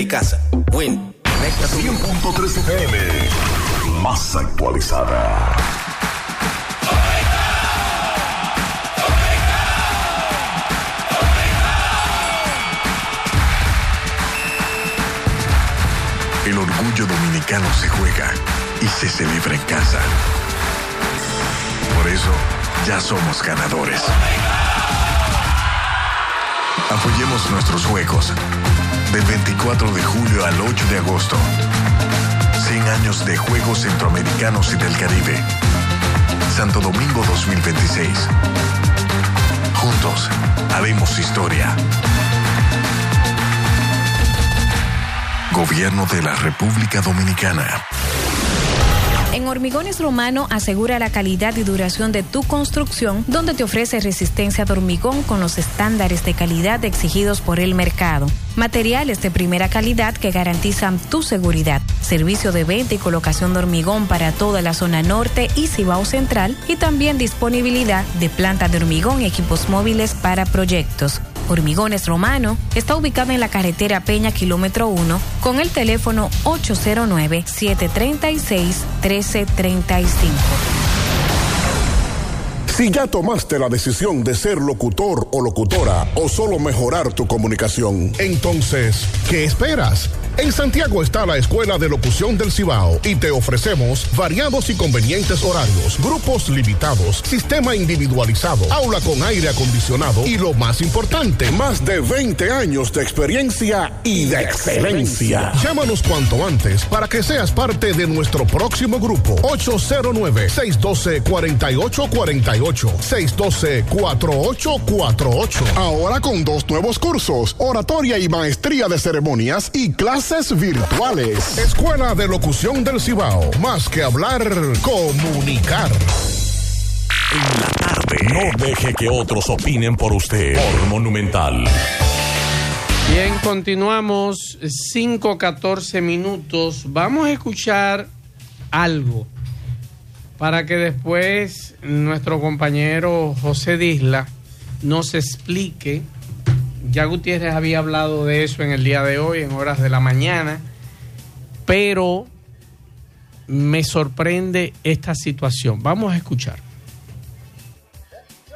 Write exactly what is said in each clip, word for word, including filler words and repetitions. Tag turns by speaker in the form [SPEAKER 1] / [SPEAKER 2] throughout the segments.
[SPEAKER 1] Mi casa. Win.
[SPEAKER 2] cien punto tres F M. Más actualizada. El orgullo dominicano se juega y se celebra en casa. Por eso, ya somos ganadores. Apoyemos nuestros juegos. Del veinticuatro de julio al ocho de agosto. cien años de Juegos Centroamericanos y del Caribe. Santo Domingo dos mil veintiséis. Juntos, haremos historia. Gobierno de la República Dominicana.
[SPEAKER 3] En Hormigones Romano asegura la calidad y duración de tu construcción, donde te ofrece resistencia de hormigón con los estándares de calidad exigidos por el mercado. Materiales de primera calidad que garantizan tu seguridad. Servicio de venta y colocación de hormigón para toda la zona norte y Cibao Central, y también disponibilidad de planta de hormigón y equipos móviles para proyectos. Hormigones Romano está ubicado en la carretera Peña, kilómetro uno, con el teléfono ocho cero nueve, siete tres seis, uno tres tres cinco.
[SPEAKER 4] Si ya tomaste la decisión de ser locutor o locutora o solo mejorar tu comunicación, entonces, ¿qué esperas? En Santiago está la Escuela de Locución del Cibao y te ofrecemos variados y convenientes horarios, grupos limitados, sistema individualizado, aula con aire acondicionado y lo más importante, más de veinte años de experiencia y de excelencia. Llámanos cuanto antes para que seas parte de nuestro próximo grupo. ocho cero nueve, seis uno dos, cuatro ocho cuatro ocho, seis uno dos, cuatro ocho cuatro ocho. Ahora con dos nuevos cursos, oratoria y maestría de ceremonias y clases virtuales. Escuela de Locución del Cibao. Más que hablar, comunicar.
[SPEAKER 2] En la tarde. No deje que otros opinen por usted. Por Monumental.
[SPEAKER 5] Bien, continuamos. cinco catorce minutos. Vamos a escuchar algo para que después nuestro compañero José Disla nos explique. Ya Gutiérrez había hablado de eso en el día de hoy, en horas de la mañana, pero me sorprende esta situación. Vamos a escuchar.
[SPEAKER 6] Yo,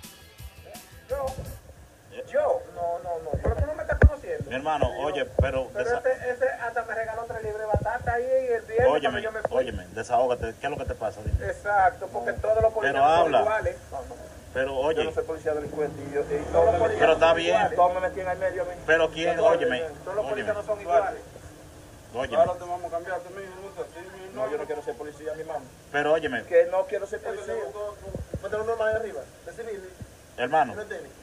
[SPEAKER 6] yo, yo, no, no, no, pero tú no me estás conociendo.
[SPEAKER 7] Mi hermano, oye, pero...
[SPEAKER 6] Pero
[SPEAKER 7] desa...
[SPEAKER 6] ese, ese hasta me regaló tres libros de batata ahí el viernes
[SPEAKER 7] Óyeme,
[SPEAKER 6] cuando yo me fui.
[SPEAKER 7] óyeme, desahógate, ¿qué es lo que te pasa? Dime.
[SPEAKER 6] Exacto, porque todos los policías
[SPEAKER 7] Pero habla.
[SPEAKER 6] son iguales.
[SPEAKER 7] Pero oye...
[SPEAKER 6] Yo no soy policía delincuente y, yo, y todos los policías
[SPEAKER 7] pero está
[SPEAKER 6] son
[SPEAKER 7] bien.
[SPEAKER 6] iguales. Todos me metían al medio a mí.
[SPEAKER 7] Pero quién,
[SPEAKER 6] todos,
[SPEAKER 7] óyeme.
[SPEAKER 6] Todos los policías
[SPEAKER 7] óyeme.
[SPEAKER 6] no son iguales.
[SPEAKER 7] Óyeme.
[SPEAKER 6] Ahora te vamos a cambiar tú mismo. No, yo no quiero ser policía, mi mamá.
[SPEAKER 7] Pero óyeme.
[SPEAKER 6] Que no quiero ser policía. Mételo normal ahí arriba, de civil.
[SPEAKER 7] Hermano.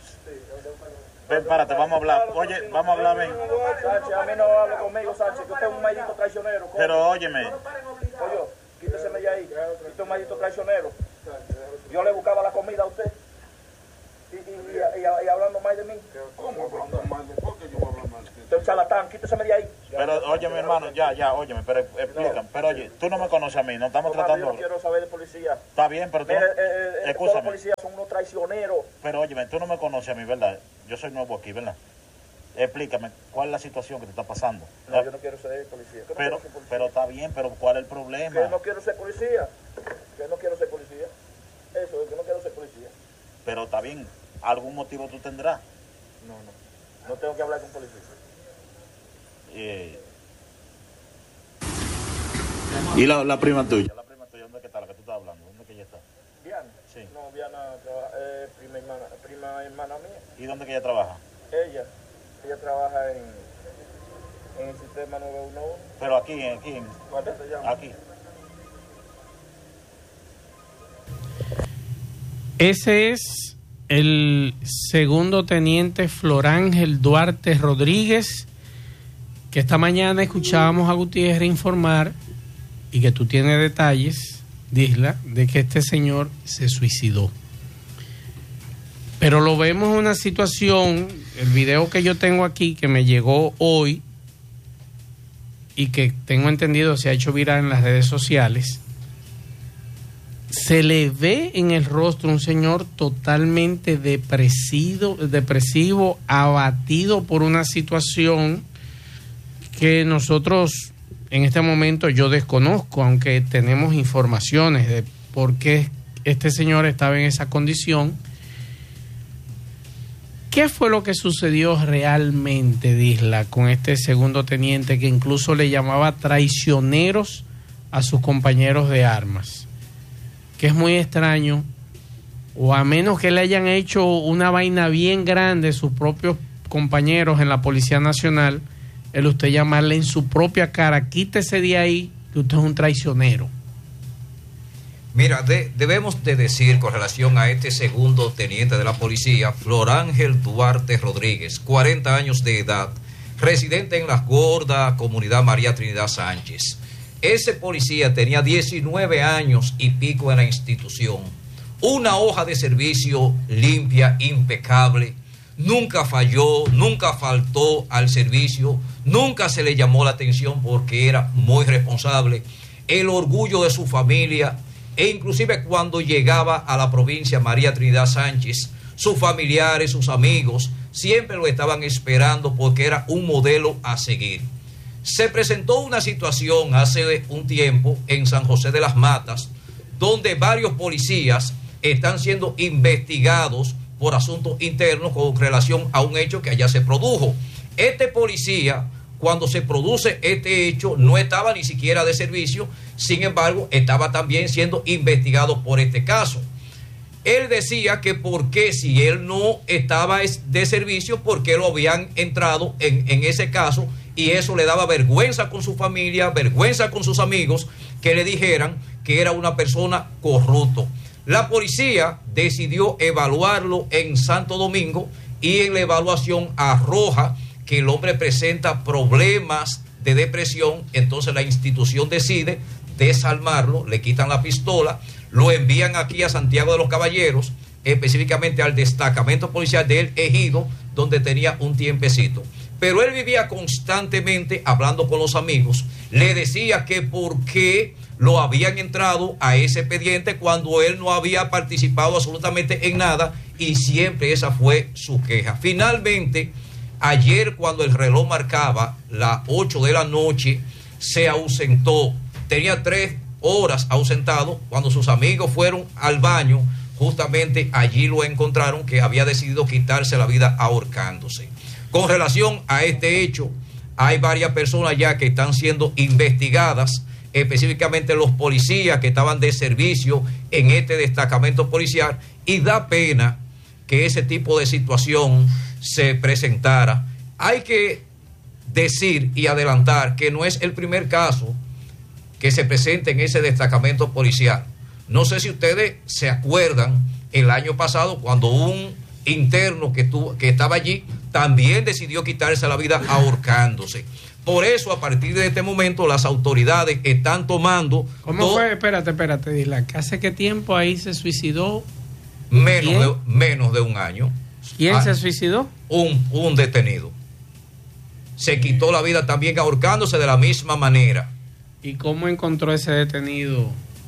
[SPEAKER 7] Ven, párate, vamos a hablar. Oye, vamos a hablar, ven.
[SPEAKER 6] Sánchez, a mí no hable conmigo, Sánchez, que usted es un maldito traicionero. ¿Cómo?
[SPEAKER 7] Pero óyeme.
[SPEAKER 6] Oye, quíteseme de ahí. Usted es un maldito traicionero. Yo le buscaba la comida a usted. Y, y, y, y, y hablando mal de mí.
[SPEAKER 8] ¿Cómo hablando mal de por qué yo voy a hablar mal?
[SPEAKER 6] Usted es un charlatán, quíteseme de ahí.
[SPEAKER 7] Pero óyeme, hermano, ya, ya, óyeme, pero explícame. Pero oye, tú no me conoces a mí, no estamos
[SPEAKER 6] Tomás,
[SPEAKER 7] tratando...
[SPEAKER 6] yo no quiero saber de policía.
[SPEAKER 7] Está bien, pero tú...
[SPEAKER 6] Mire,
[SPEAKER 7] no...
[SPEAKER 6] eh, eh, todos los
[SPEAKER 7] Escúchame.
[SPEAKER 6] policías son unos traicioneros.
[SPEAKER 7] Pero óyeme, tú no me conoces a mí, ¿verdad? Yo soy nuevo aquí, ¿verdad? Explícame, ¿cuál es la situación que te está pasando?
[SPEAKER 6] No, yo no quiero ser policía. Yo no
[SPEAKER 7] Pero,
[SPEAKER 6] quiero ser policía.
[SPEAKER 7] pero está bien, pero ¿cuál es el problema?
[SPEAKER 6] Que no quiero ser policía. Que no quiero ser policía. Eso, que no quiero ser policía.
[SPEAKER 7] Pero está bien, algún motivo tú tendrás.
[SPEAKER 6] No, no. No tengo que hablar con policía.
[SPEAKER 7] Eh... ¿Y la, la prima tuya? La prima tuya, ¿dónde es que está la que tú estás hablando? ¿Dónde es que ella está?
[SPEAKER 6] ¿Diana?
[SPEAKER 7] Sí.
[SPEAKER 6] No, Diana trabaja, eh, prima, hermana, prima hermana mía.
[SPEAKER 7] ¿Y dónde es que ella trabaja?
[SPEAKER 6] Ella, ella trabaja en, en el sistema nueve uno uno.
[SPEAKER 7] Pero aquí, aquí, en,
[SPEAKER 6] ¿Cuál se llama?
[SPEAKER 7] aquí.
[SPEAKER 5] Ese es el segundo teniente Florángel Duarte Rodríguez, que esta mañana escuchábamos a Gutiérrez informar, y que tú tienes detalles, Disla, de que este señor se suicidó. Pero lo vemos en una situación, el video que yo tengo aquí, que me llegó hoy, y que tengo entendido se ha hecho viral en las redes sociales, se le ve en el rostro un señor totalmente depresivo, depresivo, abatido por una situación que nosotros en este momento yo desconozco, aunque tenemos informaciones de por qué este señor estaba en esa condición. ¿Qué fue lo que sucedió realmente, Disla, con este segundo teniente que incluso le llamaba traicioneros a sus compañeros de armas? Que es muy extraño, o a menos que le hayan hecho una vaina bien grande sus propios compañeros en la Policía Nacional, el usted llamarle en su propia cara, quítese de ahí, que usted es un traicionero.
[SPEAKER 1] Mira, de, debemos de decir con relación a este segundo teniente de la policía, Florángel Duarte Rodríguez, cuarenta años de edad, residente en la gorda comunidad María Trinidad Sánchez. Ese policía tenía diecinueve años y pico en la institución, una hoja de servicio limpia, impecable, nunca falló, nunca faltó al servicio, nunca se le llamó la atención porque era muy responsable, el orgullo de su familia. E inclusive cuando llegaba a la provincia María Trinidad Sánchez, sus familiares, sus amigos, siempre lo estaban esperando porque era un modelo a seguir. Se presentó una situación hace un tiempo en San José de las Matas, donde varios policías están siendo investigados por asuntos internos con relación a un hecho que allá se produjo. Este policía, cuando se produce este hecho, no estaba ni siquiera de servicio, sin embargo, estaba también siendo investigado por este caso. Él decía que por qué si él no estaba de servicio, por qué lo habían entrado en, en ese caso, y eso le daba vergüenza con su familia, vergüenza con sus amigos, que le dijeran que era una persona corrupto. La policía decidió evaluarlo en Santo Domingo y en la evaluación arroja que el hombre presenta problemas de depresión. Entonces la institución decide desarmarlo, le quitan la pistola, lo envían aquí a Santiago de los Caballeros, específicamente al destacamento policial del Ejido, donde tenía un tiempecito. Pero él vivía constantemente hablando con los amigos, le decía que por qué lo habían entrado a ese expediente cuando él no había participado absolutamente en nada, y siempre esa fue su queja. Finalmente, ayer, cuando el reloj marcaba las ocho de la noche, se ausentó. Tenía tres horas ausentado. Cuando sus amigos fueron al baño, justamente allí lo encontraron, que había decidido quitarse la vida ahorcándose. Con relación a este hecho, hay varias personas ya que están siendo investigadas, específicamente los policías que estaban de servicio en este destacamento policial, y da pena que ese tipo de situación se presentara. Hay que decir y adelantar que no es el primer caso que se presenta en ese destacamento policial. No sé si ustedes se acuerdan el año pasado cuando un interno que, tuvo, que estaba allí también decidió quitarse la vida ahorcándose. Por eso, a partir de este momento, las autoridades están tomando...
[SPEAKER 5] ¿Cómo
[SPEAKER 1] todo...
[SPEAKER 5] fue? Espérate, espérate, Disla. ¿Hace qué tiempo ahí se suicidó?
[SPEAKER 1] Menos de, menos de un año.
[SPEAKER 5] ¿Quién
[SPEAKER 1] ah,
[SPEAKER 5] se suicidó?
[SPEAKER 1] Un, un detenido. Se quitó la vida también ahorcándose de la misma manera.
[SPEAKER 5] ¿Y cómo encontró ese detenido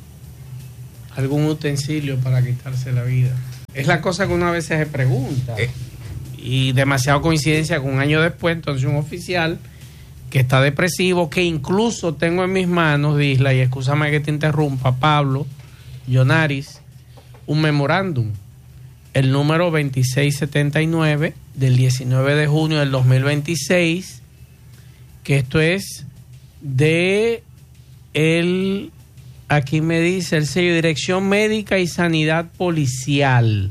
[SPEAKER 5] algún utensilio para quitarse la vida? Es la cosa que una vez se pregunta. Eh. Y demasiado coincidencia con un año después, entonces un oficial que está depresivo, que incluso tengo en mis manos, Disla, y excúsame que te interrumpa, Pablo Yonaris, un memorándum, el número veintiséis setenta y nueve del diecinueve de junio del dos mil veintiséis, que esto es de el, aquí me dice el sello Dirección Médica y Sanidad Policial,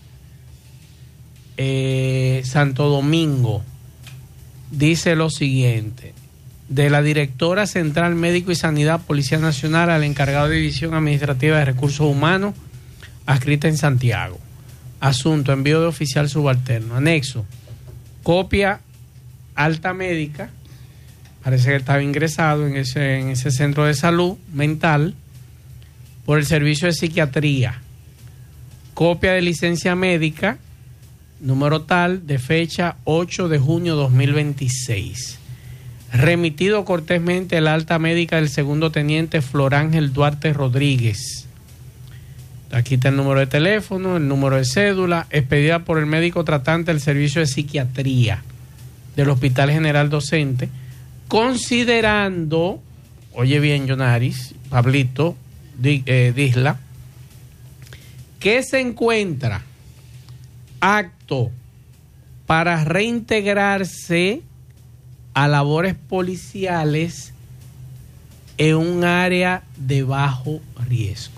[SPEAKER 5] eh, Santo Domingo. Dice lo siguiente: de la directora central Médico y Sanidad Policía Nacional al encargado de División Administrativa de Recursos Humanos adscrita en Santiago. Asunto: envío de oficial subalterno. Anexo: copia alta médica, parece que estaba ingresado en ese, en ese centro de salud mental por el servicio de psiquiatría. Copia de licencia médica, número tal, de fecha ocho de junio dos mil veintiséis. Remitido cortésmente el alta médica del segundo teniente Florángel Duarte Rodríguez. Aquí está el número de teléfono, el número de cédula, expedida por el médico tratante del servicio de psiquiatría del Hospital General Docente considerando, oye bien, Yonaris, Pablito, Di, eh, Disla, que se encuentra apto para reintegrarse a labores policiales en un área de bajo riesgo,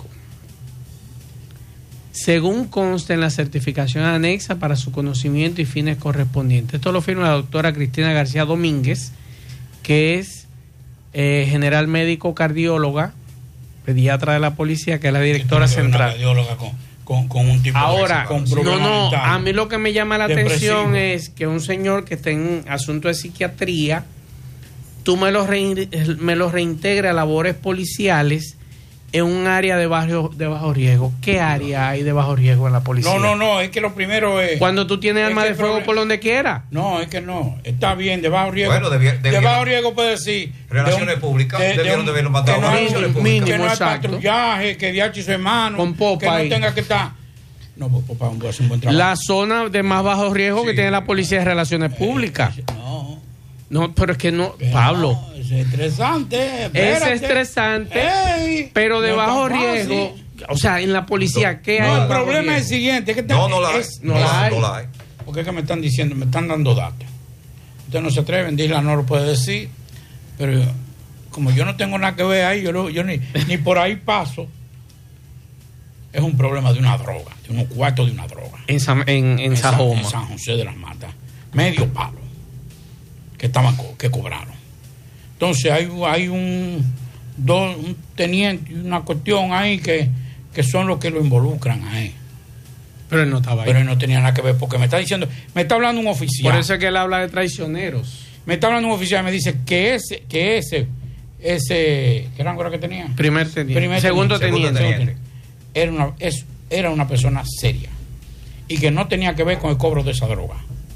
[SPEAKER 5] según consta en la certificación anexa para su conocimiento y fines correspondientes. Esto lo firma la doctora Cristina García Domínguez, que es eh, general médico cardióloga, pediatra de la policía, que es la directora central.
[SPEAKER 9] Cardióloga con, con, con un tipo
[SPEAKER 5] Ahora,
[SPEAKER 9] de, con
[SPEAKER 5] no, no, a mí lo que me llama la
[SPEAKER 9] depresivo.
[SPEAKER 5] atención es que un señor que está en asunto de psiquiatría, tú me lo, rein, me lo reintegras a labores policiales en un área de bajo, de bajo riesgo. ¿Qué área hay de bajo riesgo en la policía?
[SPEAKER 9] No, no, no, es que lo primero es...
[SPEAKER 5] Cuando tú tienes armas de fuego
[SPEAKER 9] problema,
[SPEAKER 5] por donde quiera.
[SPEAKER 9] No, es que no, está bien, de bajo riesgo.
[SPEAKER 1] Bueno, debi-
[SPEAKER 9] de bajo riesgo puede decir...
[SPEAKER 1] Relaciones
[SPEAKER 9] de un,
[SPEAKER 1] públicas,
[SPEAKER 9] de,
[SPEAKER 1] debieron de haberlo mandado
[SPEAKER 9] que
[SPEAKER 1] a
[SPEAKER 9] no,
[SPEAKER 1] relaciones
[SPEAKER 9] mínimo,
[SPEAKER 1] públicas.
[SPEAKER 9] que no hay
[SPEAKER 5] Exacto.
[SPEAKER 9] patrullaje, que D H y su hermano,
[SPEAKER 5] Con popa
[SPEAKER 9] que no
[SPEAKER 5] ahí.
[SPEAKER 9] tenga que estar... No, pues Popa hace un buen trabajo.
[SPEAKER 5] La zona de más bajo riesgo
[SPEAKER 9] Sí.
[SPEAKER 5] que tiene la policía es relaciones públicas.
[SPEAKER 9] Eh, no,
[SPEAKER 5] No, pero es que no,
[SPEAKER 9] que
[SPEAKER 5] Pablo,
[SPEAKER 9] no, es estresante.
[SPEAKER 5] es
[SPEAKER 9] espérate.
[SPEAKER 5] estresante,
[SPEAKER 9] Ey,
[SPEAKER 5] pero de
[SPEAKER 9] no
[SPEAKER 5] bajo
[SPEAKER 9] tan fácil.
[SPEAKER 5] riesgo. O sea, en la policía, ¿qué hay?
[SPEAKER 9] No,
[SPEAKER 5] de
[SPEAKER 9] el
[SPEAKER 5] bajo
[SPEAKER 9] problema es el
[SPEAKER 5] riesgo?
[SPEAKER 9] siguiente. Es que
[SPEAKER 1] No, no la hay.
[SPEAKER 9] es-
[SPEAKER 5] no
[SPEAKER 1] No,
[SPEAKER 5] la
[SPEAKER 1] la
[SPEAKER 5] hay.
[SPEAKER 1] no la hay.
[SPEAKER 9] Porque es que me están diciendo, me están dando datos. Ustedes no se atreven, Disla no lo puede decir, pero como yo no tengo nada que ver ahí, yo, lo- yo ni, ni por ahí paso, es un problema de una droga, de unos cuartos de una droga.
[SPEAKER 5] En, San- en, en
[SPEAKER 9] San-
[SPEAKER 5] Sajoma.
[SPEAKER 9] en San José de las Matas, medio palo, que estaban co- que cobraron. Entonces hay, hay un, dos, un teniente y una cuestión ahí que, que son los que lo involucran ahí.
[SPEAKER 5] Pero él no estaba ahí.
[SPEAKER 9] Pero él no tenía nada que ver, porque me está diciendo, me está hablando un oficial.
[SPEAKER 5] Por eso es que él habla de traicioneros.
[SPEAKER 9] Me está hablando un oficial y me dice que ese, que ese, ese, ¿qué rango era que tenía?
[SPEAKER 5] Primer teniente.
[SPEAKER 9] Primer
[SPEAKER 5] segundo
[SPEAKER 9] teniente,
[SPEAKER 5] teniente.
[SPEAKER 9] segundo teniente. Era una, es, era una persona seria y que no tenía que ver con el cobro de esa droga.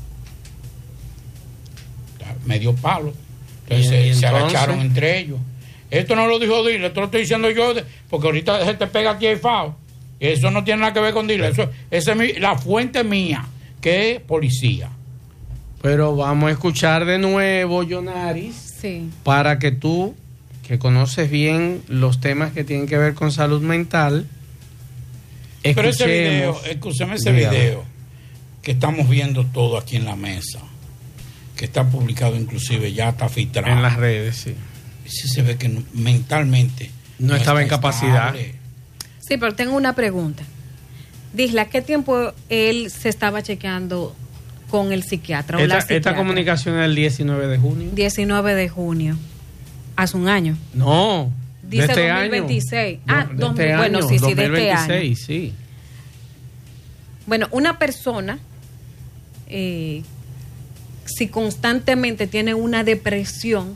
[SPEAKER 9] Medio palo. Entonces,
[SPEAKER 5] Y-
[SPEAKER 9] se,
[SPEAKER 5] y
[SPEAKER 9] se
[SPEAKER 5] entonces-
[SPEAKER 9] agacharon entre ellos. Esto no lo dijo Dile, esto lo estoy diciendo yo, de- porque ahorita se te pega aquí el FAO. Eso no tiene nada que ver con Dile. Eso, esa es mi- la fuente mía, que es policía.
[SPEAKER 5] Pero vamos a escuchar de nuevo, Yonaris,
[SPEAKER 3] Sí.
[SPEAKER 5] para que tú, que conoces bien los temas que tienen que ver con salud mental,
[SPEAKER 9] Pero ese video,
[SPEAKER 5] escuchemos.
[SPEAKER 9] escúchame ese
[SPEAKER 5] Dígame.
[SPEAKER 9] video que estamos viendo todo aquí en la mesa, que está publicado inclusive, ya está filtrado.
[SPEAKER 5] En las redes, sí.
[SPEAKER 9] Sí se ve que no- mentalmente
[SPEAKER 5] No estaba en
[SPEAKER 9] está
[SPEAKER 5] capacidad.
[SPEAKER 9] estable.
[SPEAKER 3] Sí, pero tengo una pregunta. Disla, ¿qué tiempo él se estaba chequeando con el psiquiatra? o la
[SPEAKER 5] Esta, esta
[SPEAKER 3] psiquiatra?
[SPEAKER 5] comunicación es el diecinueve de junio.
[SPEAKER 3] diecinueve de junio. Hace un año.
[SPEAKER 5] No,
[SPEAKER 3] Dice
[SPEAKER 5] de este
[SPEAKER 3] dos mil veintiséis.
[SPEAKER 5] año.
[SPEAKER 3] Ah,
[SPEAKER 5] de
[SPEAKER 3] dos mil,
[SPEAKER 5] este
[SPEAKER 3] bueno,
[SPEAKER 5] año,
[SPEAKER 3] sí, sí, de este
[SPEAKER 5] dos mil veintiséis,
[SPEAKER 3] año.
[SPEAKER 5] sí.
[SPEAKER 3] Bueno, una persona, eh, si constantemente tiene una depresión,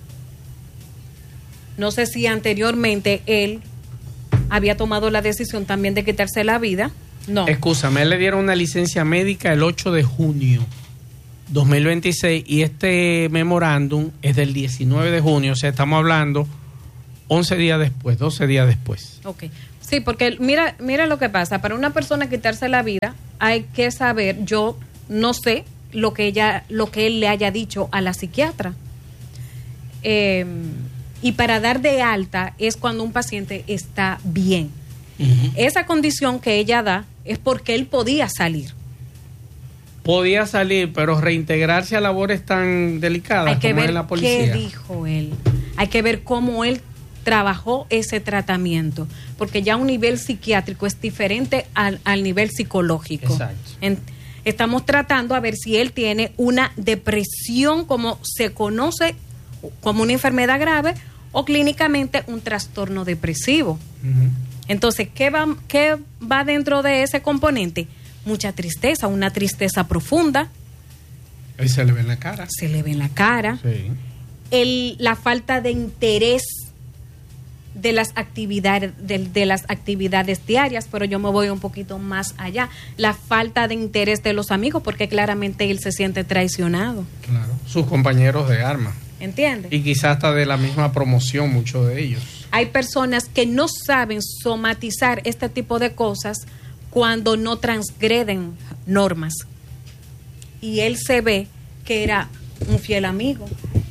[SPEAKER 3] no sé si anteriormente él había tomado la decisión también de quitarse la vida. No.
[SPEAKER 5] Excúsame, él le dieron una licencia médica el ocho de junio dos mil veintiséis y este memorándum es del diecinueve de junio, o sea, estamos hablando once días después, doce días después.
[SPEAKER 3] Ok. Sí, porque mira, mira lo que pasa. Para una persona quitarse la vida, hay que saber, yo no sé lo que ella, lo que él le haya dicho a la psiquiatra. Eh, y para dar de alta es cuando un paciente está bien.
[SPEAKER 9] Ujú.
[SPEAKER 3] Esa condición que ella da es porque él podía salir.
[SPEAKER 5] Podía salir, pero reintegrarse a labores tan delicadas
[SPEAKER 3] Hay que
[SPEAKER 5] como
[SPEAKER 3] ver
[SPEAKER 5] es la
[SPEAKER 3] qué
[SPEAKER 5] policía.
[SPEAKER 3] dijo él. Hay que ver cómo él trabajó ese tratamiento, porque ya un nivel psiquiátrico es diferente al, al nivel psicológico.
[SPEAKER 5] Exacto.
[SPEAKER 3] En- estamos tratando a ver si él tiene una depresión como se conoce como una enfermedad grave o clínicamente un trastorno depresivo.
[SPEAKER 5] Ujú.
[SPEAKER 3] Entonces, ¿qué va, qué va dentro de ese componente? Mucha tristeza, una tristeza profunda,
[SPEAKER 5] Ahí se le ve en la cara.
[SPEAKER 3] se le ve en la cara.
[SPEAKER 5] Sí.
[SPEAKER 3] El, la falta de interés de las actividades de, de las actividades diarias, pero yo me voy un poquito más allá, la falta de interés de los amigos, porque claramente él se siente traicionado,
[SPEAKER 5] Claro. Sus compañeros de armas.
[SPEAKER 3] ¿entiendes?
[SPEAKER 5] Y quizás hasta de la misma promoción, muchos de ellos.
[SPEAKER 3] Hay personas que no saben somatizar este tipo de cosas cuando no transgreden normas, y él se ve que era un fiel amigo,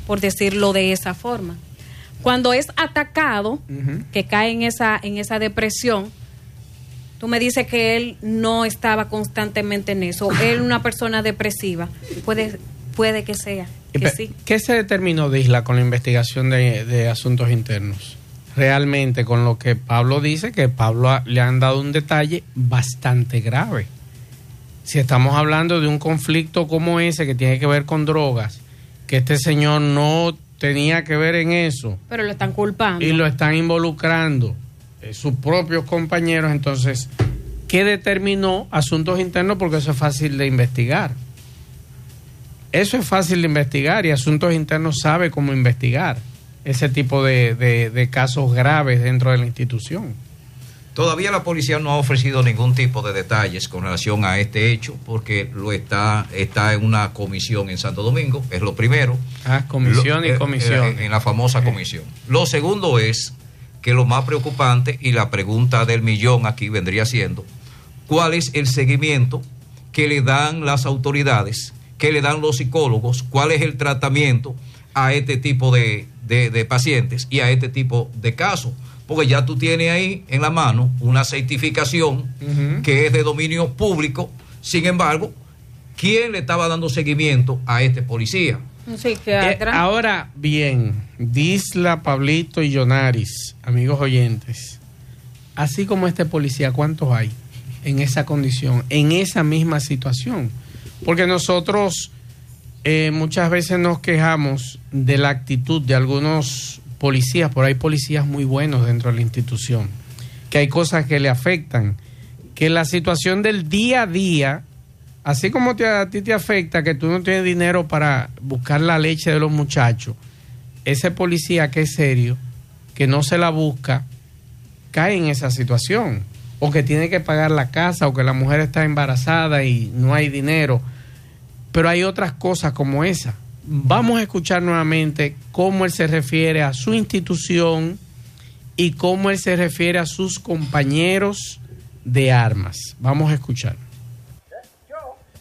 [SPEAKER 3] por decirlo de esa forma. Cuando es atacado, uh-huh. que cae en esa, en esa depresión, tú me dices que él no estaba constantemente en eso. Él, una persona depresiva, puede, puede que sea. Que sí.
[SPEAKER 5] ¿Qué se determinó, Disla, con la investigación de, de asuntos internos? Realmente, con lo que Pablo dice, que Pablo ha, le han dado un detalle bastante grave. Si estamos hablando de un conflicto como ese que tiene que ver con drogas, que este señor no tenía que ver en eso.
[SPEAKER 3] Pero lo están culpando.
[SPEAKER 5] Y lo están involucrando eh, sus propios compañeros. Entonces, ¿qué determinó asuntos internos? Porque eso es fácil de investigar. Eso es fácil de investigar y Asuntos Internos sabe cómo investigar ese tipo de, de, de casos graves dentro de la institución.
[SPEAKER 1] Todavía la policía no ha ofrecido ningún tipo de detalles con relación a este hecho, porque lo está está en una comisión en Santo Domingo, es lo primero.
[SPEAKER 5] Ah, comisión
[SPEAKER 1] lo,
[SPEAKER 5] y comisión.
[SPEAKER 1] En, en la famosa comisión. Lo segundo es que lo más preocupante, y la pregunta del millón aquí vendría siendo, ¿cuál es el seguimiento que le dan las autoridades, que le dan los psicólogos? ¿Cuál es el tratamiento a este tipo de, de, de pacientes y a este tipo de casos? Porque ya tú tienes ahí en la mano una certificación uh-huh. que es de dominio público. Sin embargo, ¿quién le estaba dando seguimiento a este policía?
[SPEAKER 3] Sí, que
[SPEAKER 5] eh, ahora bien, Disla, Pablito y Yonaris, amigos oyentes, así como este policía, ¿cuántos hay en esa condición, en esa misma situación? Porque nosotros eh, muchas veces nos quejamos de la actitud de algunos policías, pero hay policías muy buenos dentro de la institución, que hay cosas que le afectan, que la situación del día a día, así como te, a ti te afecta que tú no tienes dinero para buscar la leche de los muchachos, ese policía que es serio, que no se la busca, cae en esa situación, o que tiene que pagar la casa, o que la mujer está embarazada y no hay dinero, pero hay otras cosas como esa. Vamos a escuchar nuevamente cómo él se refiere a su institución y cómo él se refiere a sus compañeros de armas. Vamos a escuchar.
[SPEAKER 6] Yo,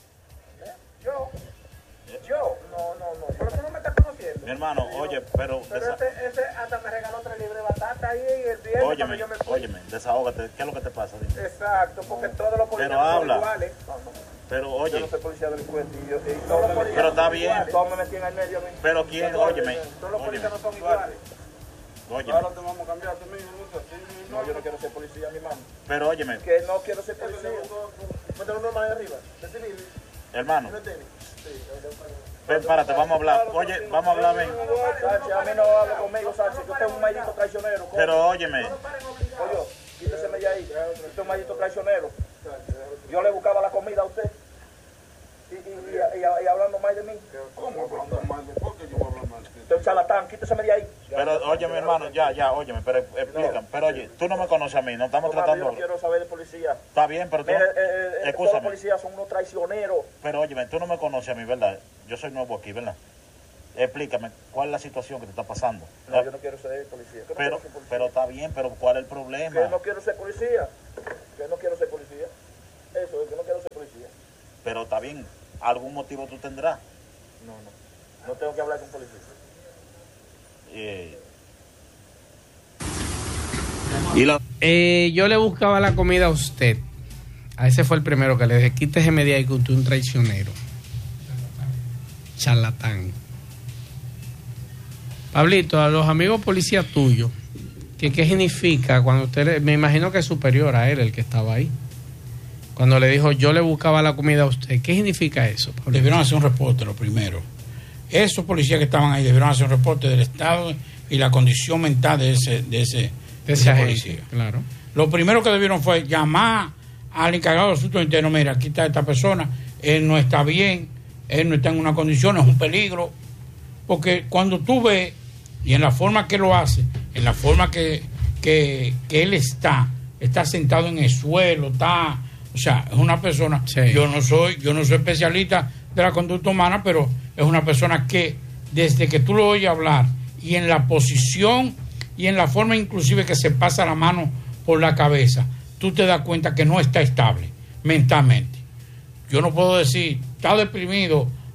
[SPEAKER 6] yo, yo, no, no, no, pero tú no me estás conociendo.
[SPEAKER 7] Mi hermano, oye, pero...
[SPEAKER 6] Pero ese, ese hasta me regaló tres libras de batata ahí el viernes.
[SPEAKER 7] Óyeme,
[SPEAKER 6] yo me fui.
[SPEAKER 7] óyeme, desahógate, ¿qué es lo que te pasa? Dime.
[SPEAKER 6] Exacto, porque todos los policías
[SPEAKER 7] pero
[SPEAKER 6] son
[SPEAKER 7] habla.
[SPEAKER 6] iguales.
[SPEAKER 7] Pero oye,
[SPEAKER 6] yo no soy policía delincuente y, yo, y todos los policías
[SPEAKER 7] pero está
[SPEAKER 6] son
[SPEAKER 7] bien.
[SPEAKER 6] iguales. Todos me metían al medio a mí.
[SPEAKER 7] Pero quién,
[SPEAKER 6] todos,
[SPEAKER 7] óyeme.
[SPEAKER 6] Todos los policías no son iguales.
[SPEAKER 7] Óyeme.
[SPEAKER 8] Ahora te vamos a cambiar tú mismo.
[SPEAKER 6] No, yo no quiero ser policía, mi mamá.
[SPEAKER 7] Pero óyeme.
[SPEAKER 6] Que no quiero ser policía. Mételo uno más arriba.
[SPEAKER 7] Hermano. Ven, párate, vamos a hablar. Oye, vamos a hablar, ven.
[SPEAKER 6] Sánchez, a mí no hablo conmigo, Sánchez, que usted es un maldito traicionero.
[SPEAKER 7] Pero óyeme.
[SPEAKER 6] Oye, quíteseme ya ahí. Usted es un maldito traicionero. Yo le buscaba la comida a usted. Y, y, y, y, y hablando mal de mí.
[SPEAKER 8] ¿Cómo hablando mal de por qué yo voy a hablar mal de ti?
[SPEAKER 6] Usted es un charlatán, quíteseme de ahí.
[SPEAKER 7] Pero oye, mi hermano, ya, ya, óyeme, pero explícame. Pero oye, tú no me conoces a mí, no estamos
[SPEAKER 6] no,
[SPEAKER 7] tratando...
[SPEAKER 6] Yo no quiero saber de policía.
[SPEAKER 7] Está bien, pero tú...
[SPEAKER 6] Mire, eh, eh, todos los policías son unos traicioneros.
[SPEAKER 7] Pero óyeme, tú no me conoces a mí, ¿verdad? Yo soy nuevo aquí, ¿verdad? Explícame, ¿cuál es la situación que te está pasando?
[SPEAKER 6] No, yo no quiero ser policía. No
[SPEAKER 7] pero,
[SPEAKER 6] ser policía.
[SPEAKER 7] pero está bien, pero ¿cuál es el problema?
[SPEAKER 6] Que no quiero ser policía. Que no quiero ser policía. Eso es que no quiero ser policía.
[SPEAKER 7] Pero está bien, ¿algún motivo tú tendrás?
[SPEAKER 6] No, no. No tengo que hablar con policía.
[SPEAKER 7] Eh...
[SPEAKER 5] Y lo... eh, yo le buscaba la comida a usted. A ese fue el primero que le dije, quítese de ahí que usted es un traicionero. Charlatán. Pablito, a los amigos policías tuyos, ¿qué, qué significa cuando usted le, me imagino que es superior a él el que estaba ahí? Cuando le dijo, yo le buscaba la comida a usted, ¿qué significa eso, Pablito?
[SPEAKER 9] Debieron hacer un reporte, lo primero. Esos policías que estaban ahí debieron hacer un reporte del estado y la condición mental de ese, de ese, de ese policía.
[SPEAKER 5] Claro.
[SPEAKER 9] Lo primero que debieron fue llamar al encargado de asuntos internos. Mira, aquí está esta persona, él no está bien, él no está en una condición, es un peligro. Porque cuando tú ves, y en la forma que lo hace, en la forma que, que, que él está, está sentado en el suelo, está, o sea, es una persona, sí. yo no soy, yo no soy especialista de la conducta humana, pero es una persona que desde que tú lo oyes hablar y en la posición y en la forma inclusive que se pasa la mano por la cabeza, tú te das cuenta que no está estable mentalmente. Yo no puedo decir, está deprimido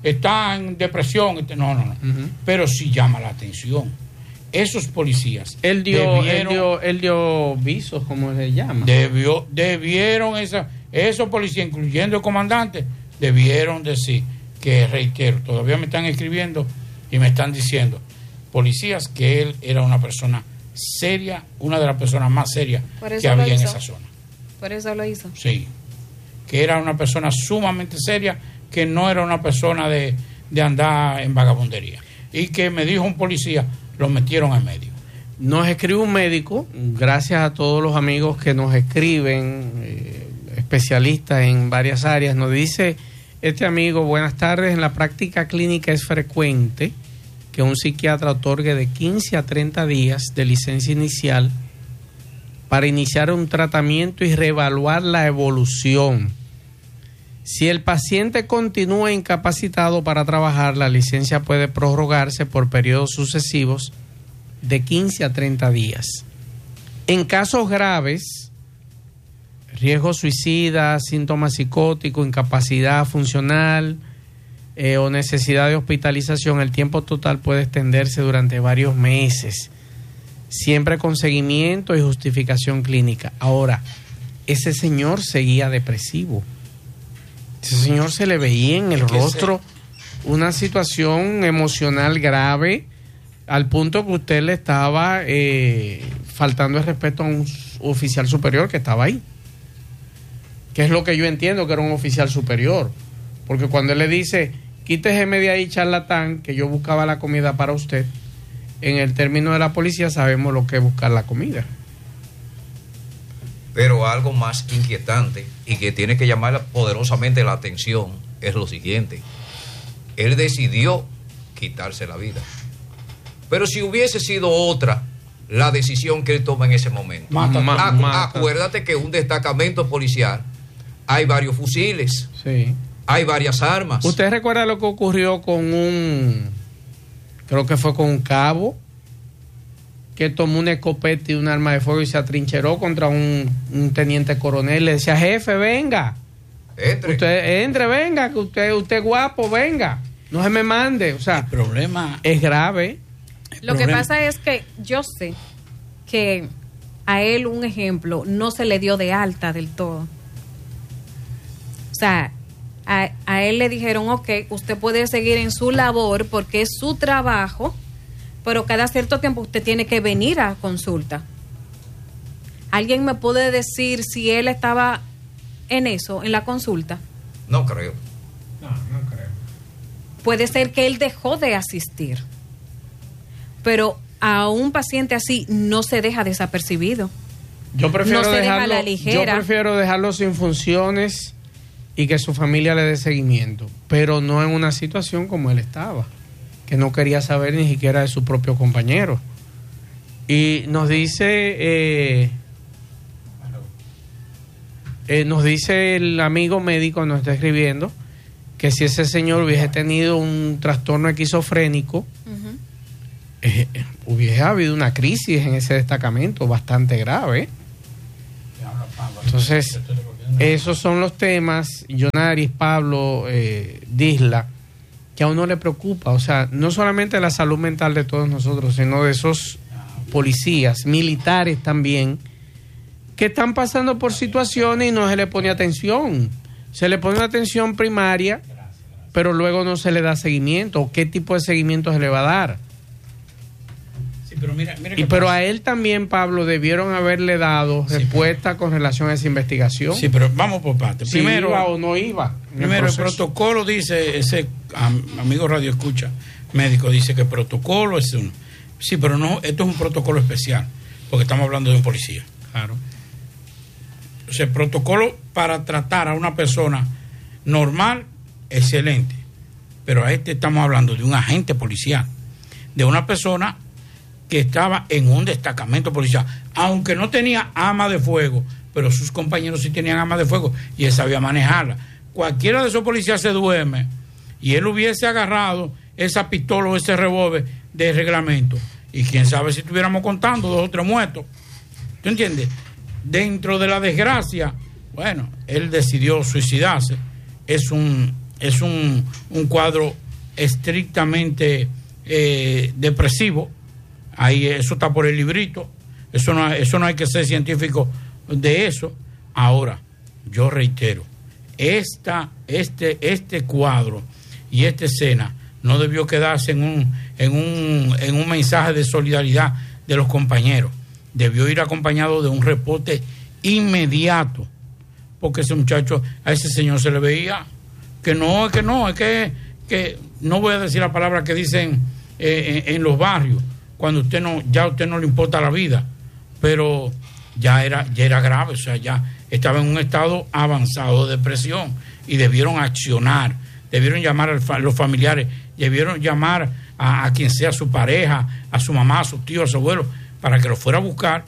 [SPEAKER 9] está en depresión. Este, no, no, no. Uh-huh. Pero sí llama la atención. Esos policías.
[SPEAKER 5] Él dio, debieron, él dio, él dio visos, como se llama.
[SPEAKER 9] Debió, debieron, esa, esos policías, incluyendo el comandante, debieron decir que, reitero, todavía me están escribiendo y me están diciendo, policías, que él era una persona seria, una de las personas más serias que había en esa zona.
[SPEAKER 3] Por eso lo hizo.
[SPEAKER 9] Sí, que era una persona sumamente seria, que no era una persona de, de andar en vagabundería. Y que me dijo un policía, lo metieron en medio.
[SPEAKER 5] Nos escribe un médico, gracias a todos los amigos que nos escriben, eh, especialistas en varias áreas. Nos dice este amigo, buenas tardes, en la práctica clínica es frecuente que un psiquiatra otorgue de quince a treinta días de licencia inicial para iniciar un tratamiento y reevaluar la evolución. Si el paciente continúa incapacitado para trabajar, la licencia puede prorrogarse por periodos sucesivos de quince a treinta días. En casos graves, riesgo suicida, síntomas psicóticos, incapacidad funcional eh, o necesidad de hospitalización, el tiempo total puede extenderse durante varios meses, siempre con seguimiento y justificación clínica. Ahora, ese señor seguía depresivo. Ese señor se le veía en el rostro una situación emocional grave, al punto que usted le estaba eh, faltando el respeto a un oficial superior que estaba ahí. Que es lo que yo entiendo que era un oficial superior. Porque cuando él le dice, quítese de ahí, charlatán, que yo buscaba la comida para usted, en el término de la policía sabemos lo que es buscar la comida.
[SPEAKER 1] Pero algo más inquietante y que tiene que llamar poderosamente la atención es lo siguiente. Él decidió quitarse la vida. Pero si hubiese sido otra la decisión que él toma en ese momento.
[SPEAKER 5] Mata,
[SPEAKER 1] Acu-
[SPEAKER 5] mata.
[SPEAKER 1] Acuérdate que un destacamento policial hay varios fusiles.
[SPEAKER 5] Sí.
[SPEAKER 1] Hay varias armas.
[SPEAKER 5] ¿Usted recuerda lo que ocurrió con un, creo que fue con un cabo, que tomó una escopeta y un arma de fuego y se atrincheró contra un, un teniente coronel? Le decía, jefe, venga.
[SPEAKER 1] Entre.
[SPEAKER 5] Usted entre, venga, que usted, usted guapo, venga. No se me mande. O sea,
[SPEAKER 9] el problema
[SPEAKER 5] es grave.
[SPEAKER 3] Lo que pasa es que yo sé que a él, un ejemplo, no se le dio de alta del todo. O sea, a, a él le dijeron, ok, usted puede seguir en su labor porque es su trabajo, pero cada cierto tiempo usted tiene que venir a consulta. ¿Alguien me puede decir si él estaba en eso, en la consulta?
[SPEAKER 1] No creo.
[SPEAKER 5] No, no creo.
[SPEAKER 3] Puede ser que él dejó de asistir, pero a un paciente así no se deja desapercibido.
[SPEAKER 5] Yo prefiero
[SPEAKER 3] no se
[SPEAKER 5] dejarlo,
[SPEAKER 3] deja a la ligera.
[SPEAKER 5] Yo prefiero dejarlo sin funciones y que su familia le dé seguimiento, pero no en una situación como él estaba, que no quería saber ni siquiera de su propio compañero. Y nos dice eh, eh, nos dice el amigo médico, nos está escribiendo, que si ese señor hubiese tenido un trastorno esquizofrénico, uh-huh. eh, hubiese habido una crisis en ese destacamento bastante grave. Entonces, esos son los temas, Yonaris, Pablo, eh, Disla, que a uno le preocupa. O sea, no solamente la salud mental de todos nosotros, sino de esos policías, militares también, que están pasando por situaciones y no se le pone atención. Se le pone una atención primaria, pero luego no se le da seguimiento. ¿Qué tipo de seguimiento se le va a dar?
[SPEAKER 9] Sí, pero mira, mira
[SPEAKER 5] y pero pasa. A él también, Pablo, debieron haberle dado sí, respuesta pero, con relación a esa investigación.
[SPEAKER 9] Sí, pero vamos por partes.
[SPEAKER 5] Si primero, iba o no iba.
[SPEAKER 9] Primero, el, el protocolo dice, ese amigo Radio Escucha, médico, dice que el protocolo es uno. Sí, pero no, esto es un protocolo especial, porque estamos hablando de un policía.
[SPEAKER 5] Claro.
[SPEAKER 9] O sea, el protocolo para tratar a una persona normal, excelente. Pero a este estamos hablando de un agente policial, de una persona que estaba en un destacamento policial, aunque no tenía arma de fuego, pero sus compañeros sí tenían arma de fuego y él sabía manejarla. Cualquiera de esos policías se duerme y él hubiese agarrado esa pistola o ese revólver de reglamento, y quién sabe si estuviéramos contando dos o tres muertos. ¿Tú entiendes? Dentro de la desgracia, bueno, él decidió suicidarse. Es un es un, un cuadro estrictamente eh, depresivo. Ahí eso está por el librito. Eso no, eso no hay que ser científico de eso. Ahora, yo reitero, esta, este, este cuadro y esta escena no debió quedarse en un, en un, en un mensaje de solidaridad de los compañeros. Debió ir acompañado de un reporte inmediato, porque ese muchacho, a ese señor se le veía que no, que no, es que, que no voy a decir la palabra que dicen eh, en, en los barrios, cuando usted no, ya a usted no le importa la vida, pero ya era, ya era grave, o sea, ya estaba en un estado avanzado de depresión y debieron accionar, debieron llamar a los familiares, debieron llamar a, a quien sea su pareja, a su mamá, a sus tíos, a su abuelo, para que lo fuera a buscar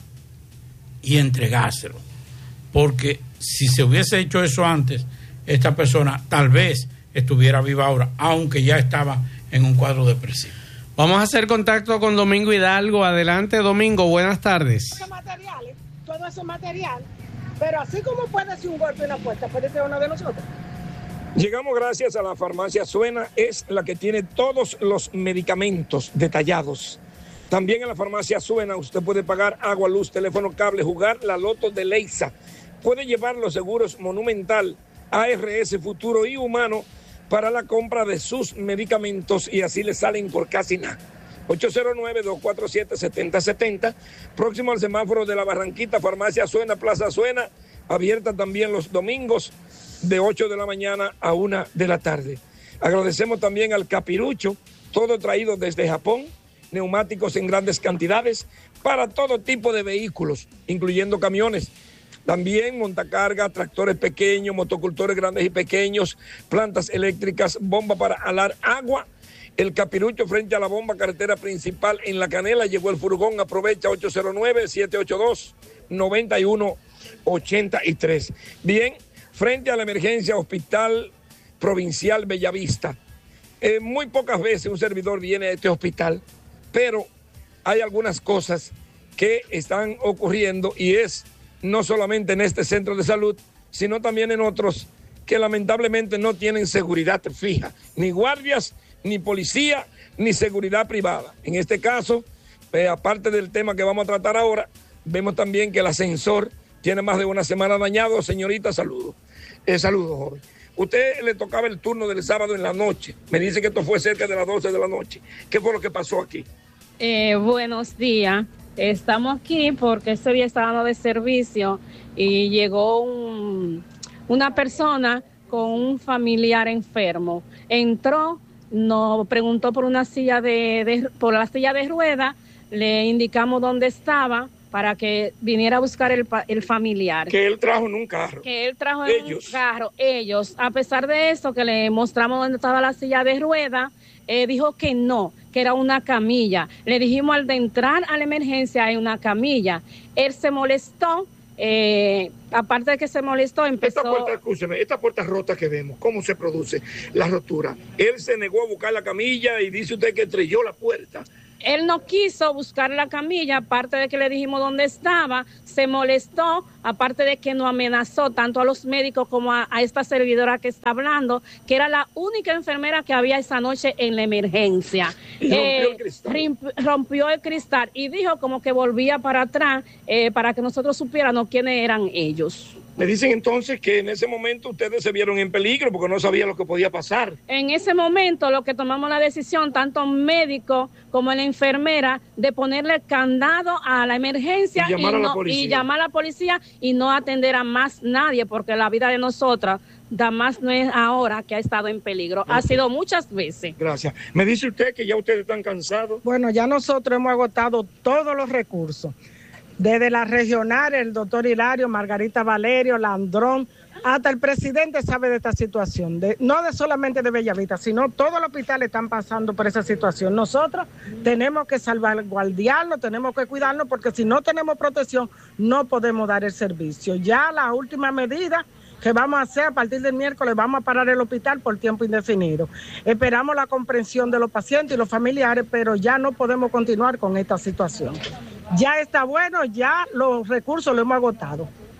[SPEAKER 9] y entregárselo. Porque si se hubiese hecho eso antes, esta persona tal vez estuviera viva ahora, aunque ya estaba en un cuadro depresivo.
[SPEAKER 5] Vamos a hacer contacto con Domingo Hidalgo. Adelante, Domingo, buenas tardes.
[SPEAKER 10] Esos materiales, todo ese material, pero así como puede ser un golpe y una apuesta, puede ser uno de nosotros.
[SPEAKER 11] Llegamos gracias a la farmacia Suena, es la que tiene todos los medicamentos detallados. También en la farmacia Suena usted puede pagar agua, luz, teléfono, cable, jugar la loto de Leisa. Puede llevar los seguros Monumental, A R S, Futuro y Humano para la compra de sus medicamentos y así le salen por casi nada. ocho cero nueve, dos cuatro siete, siete cero siete cero, próximo al semáforo de la Barranquita, farmacia Suena, Plaza Suena, abierta también los domingos de ocho de la mañana a una de la tarde. Agradecemos también al Capirucho, todo traído desde Japón, neumáticos en grandes cantidades para todo tipo de vehículos, incluyendo camiones. También montacarga, tractores pequeños, motocultores grandes y pequeños, plantas eléctricas, bomba para alar agua. El Capirucho frente a la bomba, carretera principal en La Canela. Llegó el furgón, aprovecha ocho cero nueve, siete ocho dos, nueve uno ocho tres. Bien, frente a la emergencia Hospital Provincial Bellavista. Eh, muy pocas veces un servidor viene a este hospital, pero hay algunas cosas que están ocurriendo y es no solamente en este centro de salud, sino también en otros que lamentablemente no tienen seguridad fija, ni guardias, ni policía, ni seguridad privada. En este caso, eh, aparte del tema que vamos a tratar ahora, vemos también que el ascensor tiene más de una semana dañado. Señorita, saludo. Eh, saludo, joven. Usted le tocaba el turno del sábado en la noche. Me dice que esto fue cerca de las doce de la noche. ¿Qué fue lo que pasó aquí?
[SPEAKER 12] Eh, buenos días. Estamos aquí porque este día estábamos de servicio y llegó un, una persona con un familiar enfermo. Entró, nos preguntó por una silla de, de por la silla de ruedas, le indicamos dónde estaba para que viniera a buscar el, el familiar.
[SPEAKER 11] Que él trajo en un carro.
[SPEAKER 12] Que él trajo
[SPEAKER 11] ellos.
[SPEAKER 12] en un carro, ellos. A pesar de eso, que le mostramos dónde estaba la silla de ruedas, eh, dijo que no, que era una camilla. Le dijimos al de entrar a la emergencia hay una camilla. Él se molestó, eh, aparte de que se molestó, empezó...
[SPEAKER 11] Esta puerta, escúcheme, esta puerta rota que vemos, ¿cómo se produce la rotura? Él se negó a buscar la camilla y dice usted que estrelló la puerta.
[SPEAKER 12] Él no quiso buscar la camilla, aparte de que le dijimos dónde estaba, se molestó, aparte de que nos amenazó tanto a los médicos como a, a esta servidora que está hablando, que era la única enfermera que había esa noche en la emergencia.
[SPEAKER 11] Y rompió
[SPEAKER 12] eh,
[SPEAKER 11] el cristal.
[SPEAKER 12] Rompió el cristal y dijo como que volvía para atrás eh, para que nosotros supiéramos quiénes eran ellos.
[SPEAKER 11] Me dicen entonces que en ese momento ustedes se vieron en peligro porque no sabían lo que podía pasar.
[SPEAKER 12] En ese momento lo que tomamos la decisión, tanto médico como la enfermera, de ponerle candado a la emergencia
[SPEAKER 11] y llamar,
[SPEAKER 12] y
[SPEAKER 11] a,
[SPEAKER 12] no,
[SPEAKER 11] la policía.
[SPEAKER 12] y llamar a la policía y no atender a más nadie porque la vida de nosotras, da más no es ahora que ha estado en peligro. Okay. Ha sido muchas veces.
[SPEAKER 11] Gracias. Me dice usted que ya ustedes están cansados.
[SPEAKER 10] Bueno, ya nosotros hemos agotado todos los recursos. Desde la regional, el doctor Hilario, Margarita Valerio, Landrón, hasta el presidente sabe de esta situación, de, no de solamente de Bellavista, sino todos los hospitales están pasando por esa situación. Nosotros tenemos que salvaguardiarnos, tenemos que cuidarnos, porque si no tenemos protección, no podemos dar el servicio. Ya la última medida que vamos a hacer a partir del miércoles, vamos a parar el hospital por tiempo indefinido. Esperamos la comprensión de los pacientes y los familiares, pero ya no podemos continuar con esta situación. Ya está bueno, ya los recursos los hemos agotado.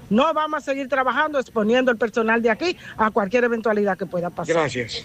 [SPEAKER 10] No vamos a seguir trabajando exponiendo el personal de aquí a cualquier eventualidad que pueda pasar.
[SPEAKER 11] Gracias.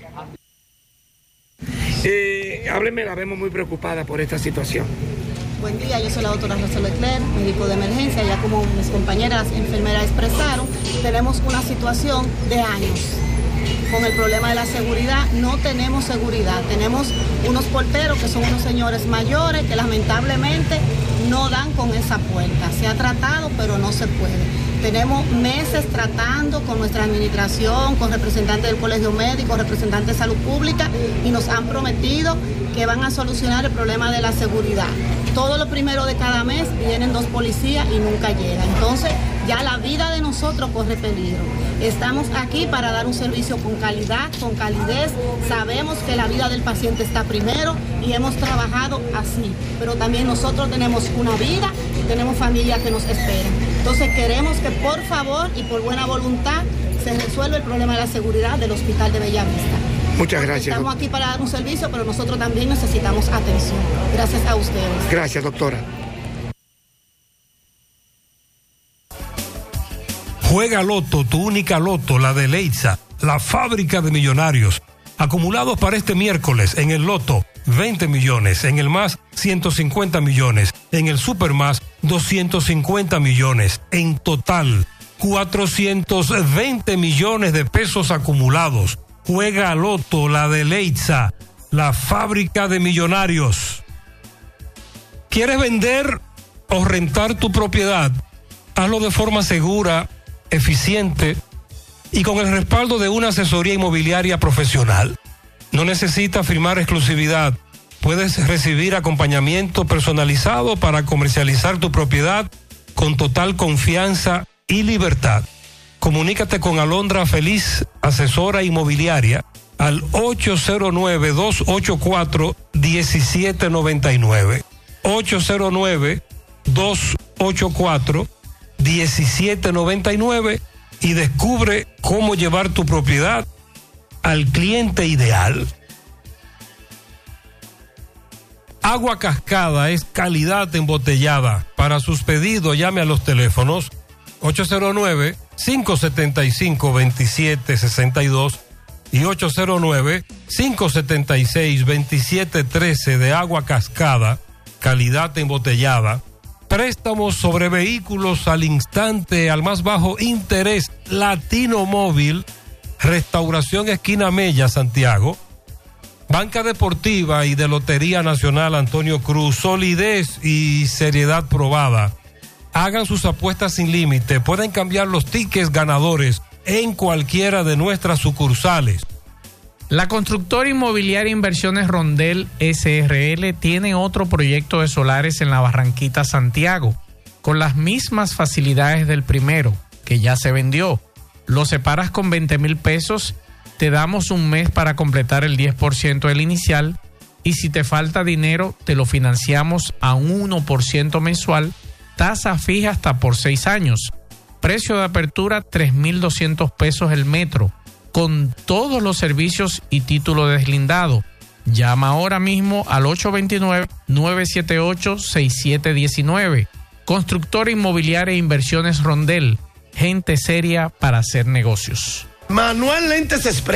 [SPEAKER 11] Eh, hábleme, la vemos muy preocupada por esta situación.
[SPEAKER 13] Buen día, yo soy la doctora Rosa Leclerc, médico de emergencia. Ya como mis compañeras enfermeras expresaron, tenemos una situación de años. Con el problema de la seguridad, no tenemos seguridad. Tenemos unos porteros que son unos señores mayores que lamentablemente no dan con esa puerta. Se ha tratado, pero no se puede. Tenemos meses tratando con nuestra administración, con representantes del Colegio Médico, representantes de Salud Pública, y nos han prometido que van a solucionar el problema de la seguridad. Todo lo primero de cada mes vienen dos policías y nunca llegan. Entonces, ya la vida de nosotros corre peligro. Estamos aquí para dar un servicio con calidad, con calidez. Sabemos que la vida del paciente está primero y hemos trabajado así. Pero también nosotros tenemos una vida y tenemos familias que nos esperan. Entonces queremos que por favor y por buena voluntad se resuelva el problema de la seguridad del Hospital de Bellavista.
[SPEAKER 11] Muchas gracias.
[SPEAKER 13] Estamos aquí para dar un servicio, pero nosotros también necesitamos atención. Gracias a ustedes.
[SPEAKER 11] Gracias, doctora.
[SPEAKER 14] Juega Loto, tu única Loto, la de Leitza, la fábrica de millonarios. Acumulados para este miércoles en el Loto, veinte millones, en el Más, ciento cincuenta millones, en el Super Más, doscientos cincuenta millones. En total, cuatrocientos veinte millones de pesos acumulados. Juega Loto, la de Leitza, la fábrica de millonarios. ¿Quieres vender o rentar tu propiedad? Hazlo de forma segura, eficiente y con el respaldo de una asesoría inmobiliaria profesional. No necesitas firmar exclusividad. Puedes recibir acompañamiento personalizado para comercializar tu propiedad con total confianza y libertad. Comunícate con Alondra Feliz, asesora inmobiliaria, al ocho cero nueve, dos ocho cuatro, uno siete nueve nueve. ocho cero nueve, dos ocho cuatro, uno siete nueve nueve y descubre cómo llevar tu propiedad al cliente ideal. Agua Cascada es calidad embotellada. Para sus pedidos llame a los teléfonos ocho cero nueve, cinco siete cinco, dos siete seis dos y ocho cero nueve, cinco siete seis, dos siete uno tres de Agua Cascada, calidad embotellada. Préstamos sobre vehículos al instante, al más bajo interés. Latino Móvil, Restauración Esquina Mella, Santiago. Banca Deportiva y de Lotería Nacional Antonio Cruz, solidez y seriedad probada. Hagan sus apuestas sin límite, pueden cambiar los tickets ganadores en cualquiera de nuestras sucursales.
[SPEAKER 5] La constructora inmobiliaria Inversiones Rondel S R L tiene otro proyecto de solares en la Barranquita, Santiago, con las mismas facilidades del primero, que ya se vendió. Lo separas con veinte mil pesos, te damos un mes para completar el diez por ciento del inicial y si te falta dinero te lo financiamos a un uno por ciento mensual, tasa fija hasta por seis años. Precio de apertura tres mil doscientos pesos el metro, con todos los servicios y título deslindado. Llama ahora mismo al ocho dos nueve, nueve siete ocho, seis siete uno nueve. Constructora Inmobiliaria e Inversiones Rondel. Gente seria para hacer negocios.
[SPEAKER 11] Manuel Lentes Express.